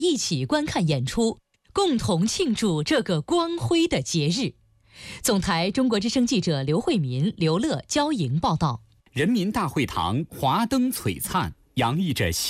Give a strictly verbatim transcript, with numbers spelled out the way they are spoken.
一起观看演出，共同庆祝这个光辉的节日。总台中国之声记者刘慧民、刘乐、焦莹报道。 人民大会堂华灯璀璨，洋溢着